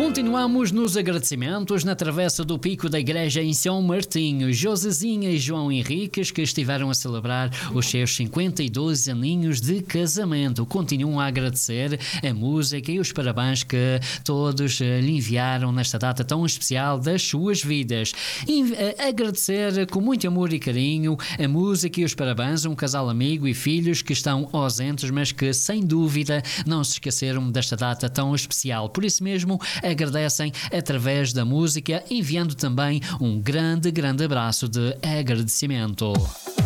Continuamos nos agradecimentos na travessa do Pico da Igreja em São Martinho. Josezinha e João Henriques, que estiveram a celebrar os seus 52 aninhos de casamento, continuam a agradecer a música e os parabéns que todos lhe enviaram nesta data tão especial das suas vidas. Agradecer com muito amor e carinho a música e os parabéns a um casal amigo e filhos que estão ausentes, mas que sem dúvida não se esqueceram desta data tão especial. Por isso mesmo, agradecem através da música, enviando também um grande abraço de agradecimento.